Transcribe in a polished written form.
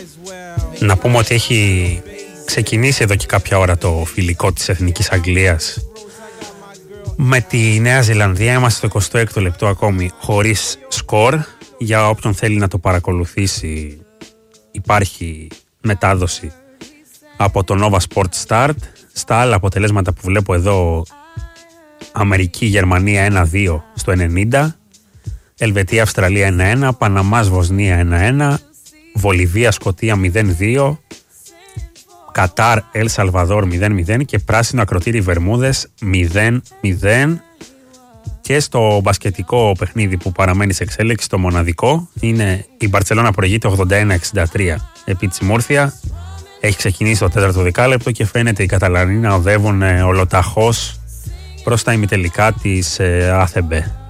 Να πούμε ότι έχει ξεκινήσει εδώ και κάποια ώρα το φιλικό της Εθνικής Αγγλίας με τη Νέα Ζηλανδία. Είμαστε στο 26ο λεπτό ακόμη χωρίς σκορ. Για όποιον θέλει να το παρακολουθήσει, υπάρχει μετάδοση από το Nova Sport Start. Στα άλλα αποτελέσματα που βλέπω εδώ, Αμερική-Γερμανία 1-2 στο 90, Ελβετία-Αυστραλία 1-1, Παναμάς-Βοσνία 1-1, Βολιβία-Σκωτία 0-2, Κατάρ-Ελ-Σαλβαδόρ 0-0 και πράσινο ακροτήρι Βερμούδες 0-0. Και στο μπασκετικό παιχνίδι που παραμένει σε εξέλιξη, το μοναδικό, είναι η Μπαρτσελώνα προηγείται 81-63 επί της Μούρθια. Έχει ξεκινήσει το 4ο δεκάλεπτο και φαίνεται οι Καταλανοί να οδεύουν ολοταχώς προς τα ημιτελικά της ΑΘΕΜΠΕ.